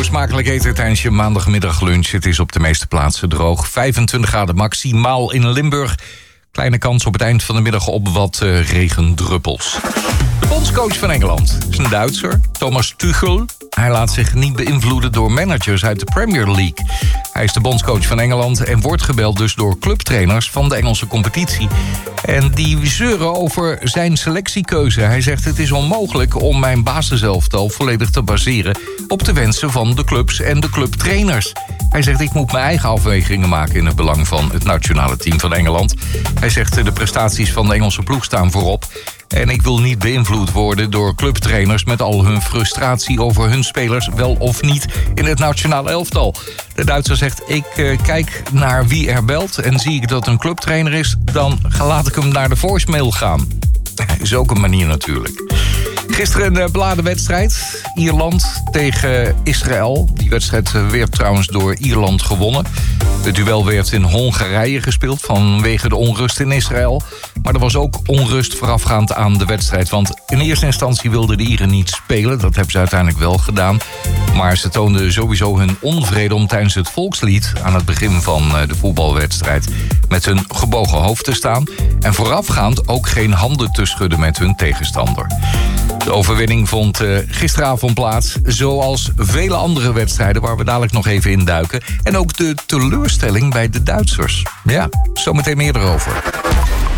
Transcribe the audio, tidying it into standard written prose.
Smakelijk eten tijdens je maandagmiddag lunch. Het is op de meeste plaatsen droog. 25 graden maximaal in Limburg. Kleine kans op het eind van de middag op wat regendruppels. De bondscoach van Engeland is een Duitser, Thomas Tuchel. Hij laat zich niet beïnvloeden door managers uit de Premier League. Hij is de bondscoach van Engeland en wordt gebeld dus door clubtrainers van de Engelse competitie. En die zeuren over zijn selectiekeuze. Hij zegt: het is onmogelijk om mijn basiselftal volledig te baseren op de wensen van de clubs en de clubtrainers. Hij zegt: ik moet mijn eigen afwegingen maken in het belang van het nationale team van Engeland. Hij zegt: de prestaties van de Engelse ploeg staan voorop. En ik wil niet beïnvloed worden door clubtrainers met al hun frustratie over hun spelers wel of niet in het nationale elftal. De Duitser zegt: ik kijk naar wie er belt en zie ik dat een clubtrainer is, dan laat ik hem naar de voicemail gaan. Is ook een manier natuurlijk. Gisteren een beladen wedstrijd. Ierland tegen Israël. Die wedstrijd werd trouwens door Ierland gewonnen. Het duel werd in Hongarije gespeeld vanwege de onrust in Israël. Maar er was ook onrust voorafgaand aan de wedstrijd. Want in eerste instantie wilden de Ieren niet spelen. Dat hebben ze uiteindelijk wel gedaan. Maar ze toonden sowieso hun onvrede om tijdens het volkslied aan het begin van de voetbalwedstrijd met hun gebogen hoofd te staan. En voorafgaand ook geen handen te schudden met hun tegenstander. De overwinning vond gisteravond plaats, zoals vele andere wedstrijden waar we dadelijk nog even induiken. En ook de teleurstelling bij de Duitsers. Ja, zometeen meer erover.